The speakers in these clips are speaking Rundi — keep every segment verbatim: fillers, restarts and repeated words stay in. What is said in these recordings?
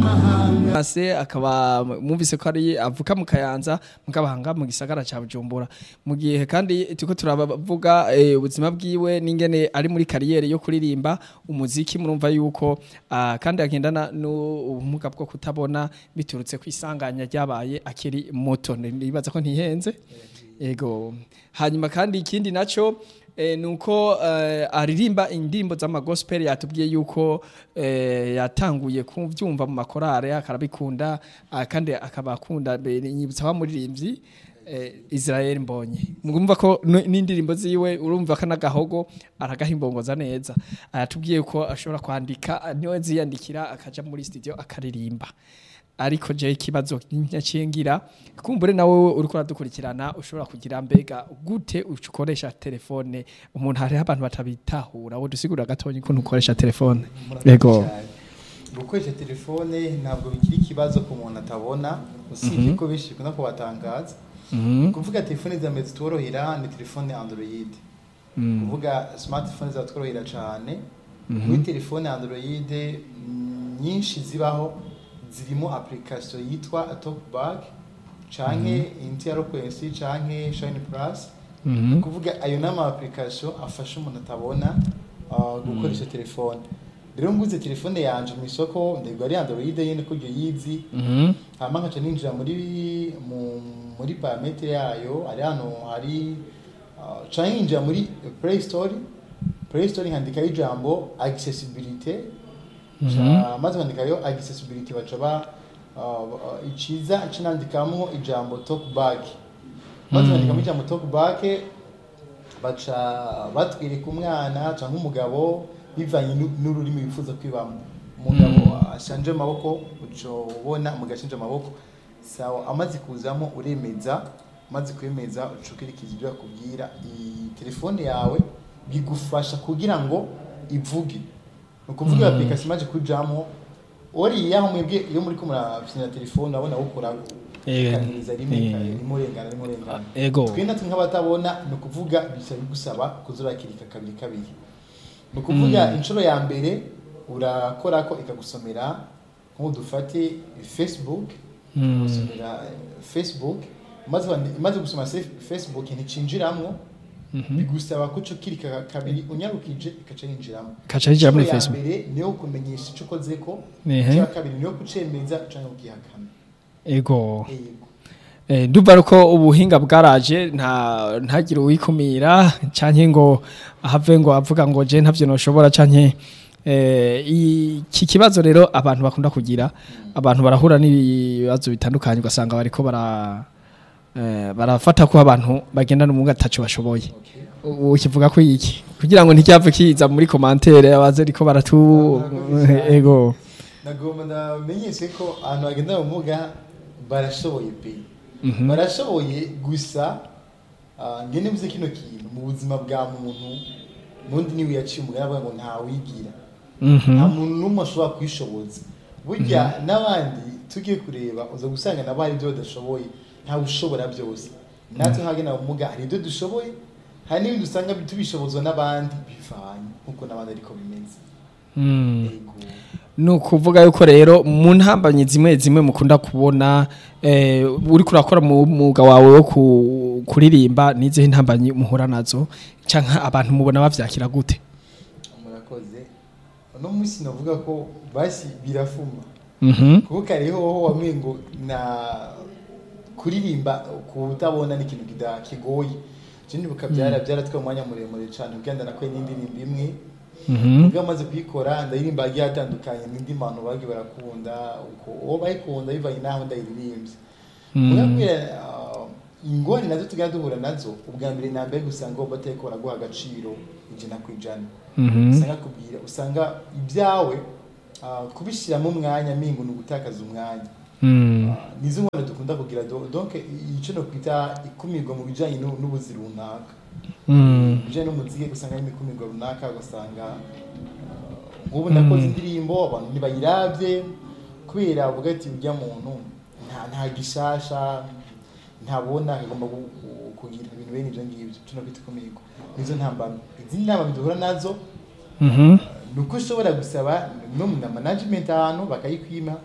ase akaba mumvise ko ari avuka mu Kayanza mukabahanga mu gisagara ca Bujumbura mu gihe kandi tuko turabavuga ubuzima bwiwe n'ingene ari muri kariyere yo kuririmba umuziki murumva yuko uh, kandi agendana n'ubumuga bwo kutabona biturutse kwisanganya ryabaye akiri muto nibaza ko ntihenze ego hanyuma kandi ikindi naco E, nuko uh, aririmba indirimbo z'amagospel yatubwiye yuko uh, yatanguye kuvyumva mu makorare akarabikunda uh, kandi akabakunda nyibutsa wa muririmbyi uh, Israel Mbonye mugumva ko n'indirimbo ziwe urumva kana gahogo aragahimbongoza neza yatubwiye uh, ko ashobora kwandika niwe ziyandikira akaja muri studio akaririmba ariko je ikibazo nyacengira kumbure nawe uriko radukurikirana ushobora kugira mbega gute ukoresha telefone umuntu hari abantu batabitahura wo dusigura gatonyi ko ukoresha telefone yego gukoresha telefone ntabwo bikiri kibazo ku muntu atabona usibye ko bishikuna ko batangaza kuvuga telefone zameze tworohera ni telefone Android kuvuga smartphone za tworohera cyane kuri telefone Android nyinshi zibaho zirimo application yitwa Talkback canke Interloquence canke Shine Plus kuvuga ayo nama application afasha umuntu atabona gukoresha telefone rero nguze telefone yanje mu isoko ndego ari Android yene ko je yizi hama nkaca ninjira muri muri parametre yayo ari hano hari canke ninjira muri Play Store Play Store handika ijambo accessibility cha maze bandikayo accessibility bacaba ikiza cinandikamo ijambo Talkback maze bandikamo ijambo Talkback baca batwirika umwana cyangwa umugabo bivanye n'ururimi bifuza kwibamo umugabo ashanje amaboko uco ubona mugashanje amaboko sawa amazi kuzamo uremeza maze kwemeza ucukirikiza ibyo akubwira i telefone yawe bigufasha kugira ngo ivuge nukuvuga application maje kujamo ori yaho mwebwe iyo muri ko murafina telefone abona ukora kaniriza rimwe rimurengana rimurengana ego twenda nk'abatabona nukuvuga bisaba gusaba kuzurakirika kabiri kabiri nukuvuga inshuro ya mbere urakora ko ikagusomera nko dufate Facebook usomera Facebook maze maze gusoma Facebook nticinjiramo bigusaba ko cukirika kabiri unyarukije ikaca yinjiramo kaca yinjira muri Facebook mbere niyo kumenyesha ico kozeko cya kabiri niyo kucemeza canke ukihakana ego eh ndumva ko ubuhinga bwaraje nta ntagire uwikumira canke ngo ahave ngo avuga ngo je ntavyo noshobora canke eh iki kibazo rero abantu bakunda kugira abantu barahura n'ibibazo bitandukanye ugasanga bariko bara Eh barafata ko abantu bagenda n'umuga tacho bashoboye ukivuga ko iki kugira ngo nticyapfe kiza muri commentaire abaze riko baratu ego nagomba ndamenyeshe ko abantu bagenda n'umuga barashoboye pe barashoboye gusa ngene bize kino kintu mu buzima bwa muntu mundi niwe yaciye umugabo ngo nta wigira nta muntu numwe ashobora kwishoboza burya nabandi tugiye kureba uza gusanga nabari byo badashoboye nta ushobora byose natwe hagena umuga hari ibyo dushoboye hari n'ibindi usanga bitubishobozwa n'abandi bivanye nkuko nabandi ariko bimeze no kuvuga yuko rero mu ntambanye zimwe zimwe mukunda kubona eh uri kurakora mu muga wawe wo kuririmba nize intambanye muhura nazo canka abantu mubona bavyakira gute murakoze no musi navuga ko basi birafuma mhm kuko kariho wamengo na kuririmba kutabona n'ikintu kidakigoye jindi bukabyara byaratwe umwanya muremure cyane ugenda nakwe n'indirimbo imwe ubwo amaze kuyikora ndayirimba agiye atandukanye n'indi muntu bagi barakunda uko uwo bayikunda bivanye naho ndayiririmbye murabwira ingorane nazo tugenda duhura nazo ubwa mbere nambaye gusanga uwo batekora guha agaciro ijana kwijana usanga kubwira usanga ibyawe kubishiramo umwanya mingo n'ugutakaza umwanya nizo ngone dukunda kugira donc ico no kwita ikumirwa mu bijanye n'ubuzi runaka bijanye n'umuziki gusanga imikumirwa runaka gusanga ubu ndakoze indirimbo abantu nibayiravye kubera uvuga ati ujya muntu nta nta gishasha ntabona agomba kugira ibintu bene ibyo ngibyo cyo no kwita ikumirwa nizo ntambamye izindi nama biduhura nazo nuko ushobora gusaba no mu management ahantu bakayikwima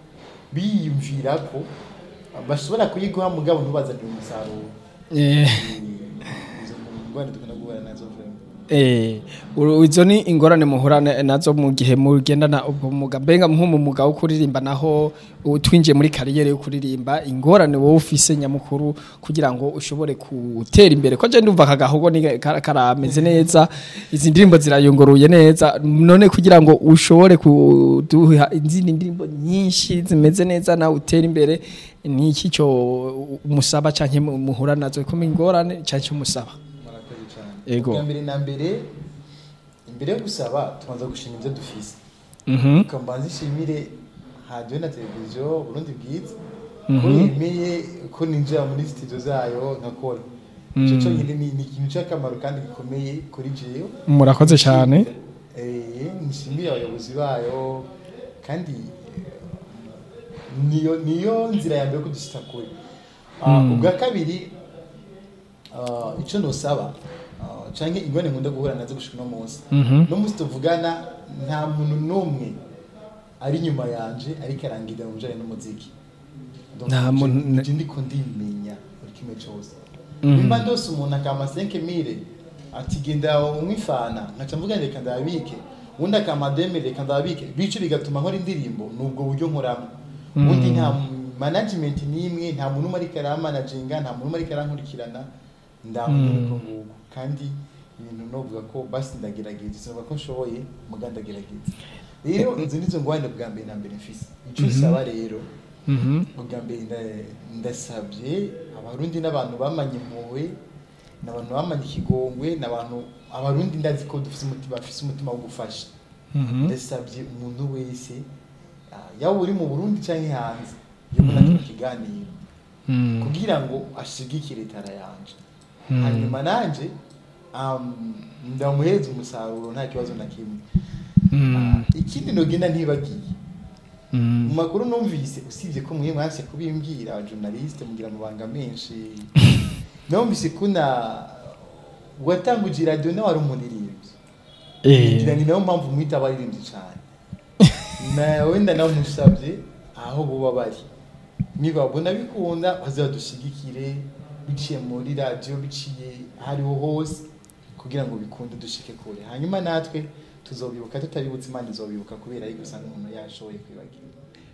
biyumvira ko bashobora kuyiguha mugabo ntubazanire umusaruro eh izo ngorane dukunda guhura nazo vraiment Eh, izo ni ingorane muhura nazo mu gihe mugendana ubwo muga benga mu muga wo kuririmba naho utwinjiye muri kariyere yo kuririmba ingorane wowe ufise nyamukuru kugira ngo ushobore gutera imbere ko je ndumva kagahogo ni karameze neza izi ndirimbo zirayunguruye neza none kugira ngo ushobore kuduha izindi ndirimbo nyinshi zimeze neza na utera imbere ni iki cyo umusaba canke muhura nazo ko ingorane canke umusaba Ego. Mbere na mbere imbere yo gusaba tubanza gushima ibyo dufise. Mhm. Ukambanza ishimire radio na televiziyo Burundi Bwiza. Ko yemeye ko ninjira muri studio zayo nkakora. Ico cyo nyine ni ikintu cy'akamaro kandi gikomeye kuri jewe. Murakoze cyane. Eh, nishimire abayobozi bayo kandi niyo niyo nzira ya mbere kudushita kure. Ah, ubwa kabiri ah ico no saba canke ingone nkunda guhura nazo gushika no munsi no munsi tuvugana nta muntu numwe ari nyuma yanje ariko arangira mu bijanye n'umuziki nta muntu ndiko ndimenya buri kimwe cyose nimba ndose umuntu akama cinq mille ati genda umwifana nkaca mvuga reka ndabike undi akama deux mille reka ndabike bico bigatuma nkora indirimbo nubwo buryo nkoramo undi nta management nimwe nta muntu umwe ariko aramanaginga nta muntu umwe ariko arankurikirana ndamuko nguko kandi ibintu novuga ko basi ndagerageza saba ko nshoboye mugandagerageza rero izo nizo ngwane bwa mbere na mbere mfise ico saba rero mhm bwa mbere ndasabye abarundi n'abantu bamanye impuhwe n'abantu bamanye ikigongwe n'abantu abarundi ndazi ko dufise umutima bafise umutima wo gufasha mhm ndasabye umuntu wese yawe uri mu Burundi canke hanze yobona cyo kiganiro kugira ngo ashigikire tara yanje hanyuma nanje um ndamuheza umusaruro nta kibazo na kimwe ikindi nogenda ntibagiye mu makuru numvise usibye ko mwe mwase kubimbwira aba journaliste mugira mubanga menshi numvise kuna watanguje radio na wari umuniririmbyi eh ngira ni nayo mpamvu mwita abaririmbyi cyane na wenda nawe musabye aho buba bari niba bona bikunda bazadushigikire biciye muri radio biciye hariho hose kugira ngo bikunde dushike kure hanyuma natwe tuzobibuka tutabibutse Imana izobibuka kubera yuko usanga umuntu yashoboye kwibagira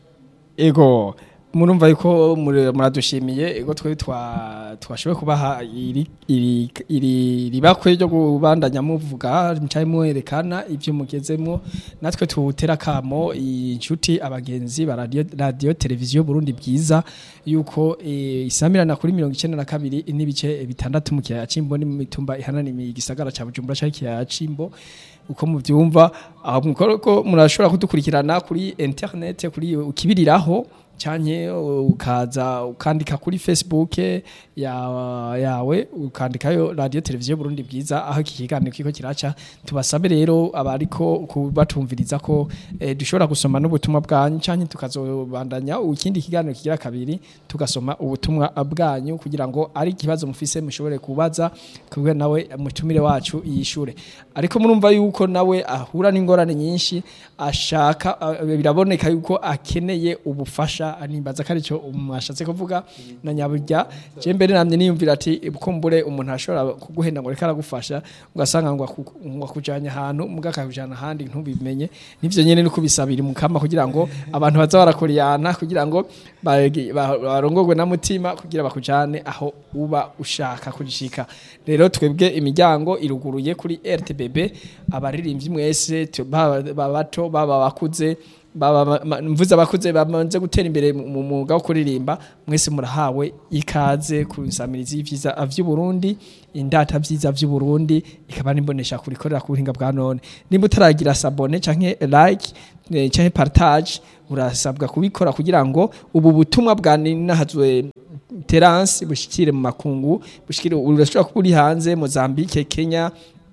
ego murumva yuko muradushimiye ego twe twa twashoboye kubaha iri iri iri ribakwe ryo kubandanya muvuga ncaye muerekana ivyo mugezemo natwe tuwutera kamo inshuti abagenzi ba radio radio televiziyo Burundi Bwiza yuko e, isamirana kuri mirongo icenda na kabiri n'ibice bitandatu mu kiyaya Cimbo ni mu mitumba ihananimiye igisagara ca Bujumbura ca kiyaya Cimbo uko muvyumva aho mukoroko murashobora kudukurikirana kuri internet kuri ukibiriraho cyanye ukaza ukandika kuri Facebook ya yawe ukandikayo radio televiziyo Burundi Bwiza aho kikiganiro kiko kiraca tubasabe rero abariko kubatumviriza ko e, dushobora gusoma n'ubutumwa bwanyu cyanye tukazobandanya ukindi kiganiro kigira kabiri tugasoma ubutumwa bwanyu kugira ngo ari kibazo mufise mushobore kubaza kubwe nawe mutumire wacu yishure ariko murumva yuko nawe ahura n'ingorane nyinshi ashaka biraboneka yuko akeneye ubufasha animbaza kari cyo umashatse kuvuga na nyaburya je mbere namye niyumvira ati bukumbure umuntu ashobora kuguhenda ngo reka aragufasha ugasanga ngo akujanya ahantu mugakajana handi ntubimenye nivyo nyene ni kubisabira mukama kugira ngo abantu baza barakoriyana kugira ngo barongogwe na mutima kugira bakujane aho uba ushaka kujishika rero twebwe imiryango iruguruye kuri R T B B abaririmbyi mwese babato baba bakuze baba mvuze abakuze bamanze gutera imbere mu mwuga wo kuririmba mwese murahawe ikaze kusamiriza ivyiza avyu Burundi indata vyiza vyu Burundi ikaba nimbonesha kurikorera ku buhinga bwa none nimba utaragira sabone canke like canke partage urasabwa kubikora kugira ngo ubu butumwa bwa ninahazwe Terence bushikire mu makungu bushikire urashobora kuburi hanze Mozambique Kenya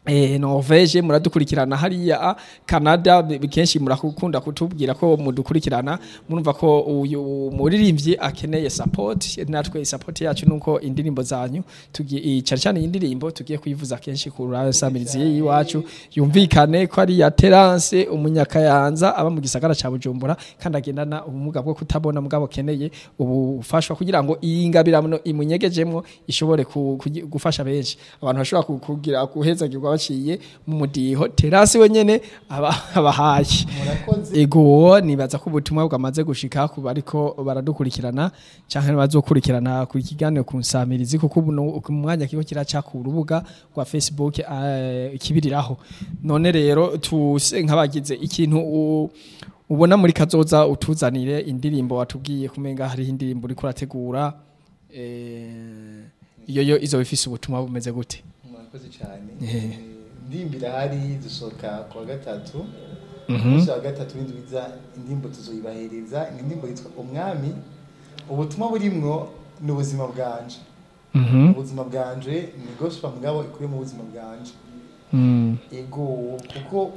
Eh, Norvege muradukurikirana hariya Canada kenshi murakunda kutubwira ko mudukurikirana murumva ko uyu muririmbyi akeneye support natwe support yacu nuko indirimbo zanyu tugiye cyane cyane indirimbo tugiye kuyivuza kenshi ku rasamirizi yiwacu yumvikane ko ari ya Terence umunyakayanza aba mu gisagara ca Bujumbura kandi agendana ubumuga bwo kutabona mugabo keneye ubufashwa kugira ngo iyi ngabirano imunyegejemwo ishobore gufasha benshi abantu bashobora kugira guhezagirwa baciye mu mudiho Terasi wenyene abahaye ego nibaza ko ubutumwa bwamaze gushika ku bariko baradukurikirana canke bazokurikirana kuri kiganiro ku nsamirizi kuko ubu ku mwanya kiko kiraca ku rubuga rwa Facebook uh, kibiriraho none rero tuse nkabagize ikintu ubona muri kazoza utuzanire indirimbo watubwiye kumenga hari indirimbo uri kurategura eh iyo yo izo bifise ubutumwa bumeze gute murakoze cyane ndimbira hari dusoka kwa gatatu umunsi wa gatatu w'indwiza indimbo tuzoyibahereza indimbo yitwa umwami ubutumwa burimwo n'ubuzima bwanje ubuzima bwanje ni gospel mugabo ikuri mu buzima bwanje ego kuko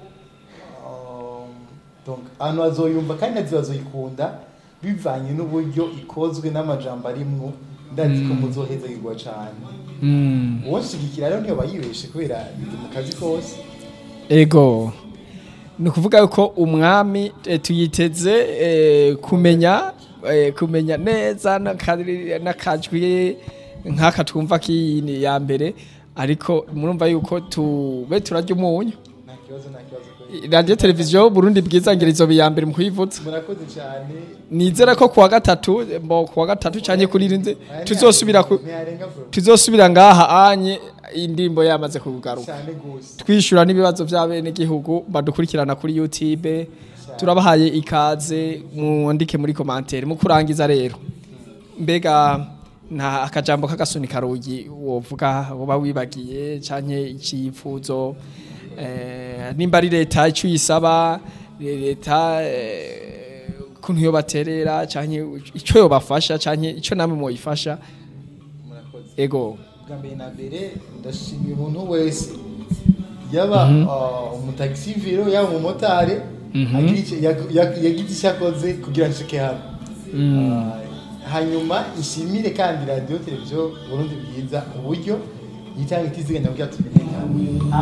donc ano azoyumva kandi azoyikunda bivanye n'uburyo ikozwe n'amajambo arimwo ndazi ko muzoheza yigwa cyane wonshigikira rero niyo bayibeshe kubera ndi mu kazi kose ego ni ukuvuga yuko umwami e, tuyiteze e, kumenya e, kumenya neza n'akajwi nk'aka twumva k'iyini ya mbere ariko murumva yuko tube turarya umunyu nta kibazo nta kibazo radio televiziyo Burundi bwiza ngirizo biya mbere mu kwivuza murakoze cyane nizera ko kuwa gatatu mbo kuwa gatatu cyanye kuririnze tuzosubira tuzosubira ngaha anye indimbo yamaze kugaruka twishura nibibazo by'abene gihugu badukurikirana kuri YouTube turabahaye ikaze muandike muri commentaire mu kurangiza rero mbega nta akajambo k'agasunika rugi wovuga woba wibagiye cyanye icifuzo eh nimba ari leta icyo yisaba leta kuntu yo baterera cyanye icyo yo bafasha cyanye icyo namwe mo yifasha murakoze ego gambe na mbere ndashimye umuntu wese yaba umutaxi vero yaba umumotari yagize cyakoze kugira nshike hano hanyuma ishimire kandi radio televiziyo Burundi bwiza uburyo yitanga itiziganya kugira tumenyekane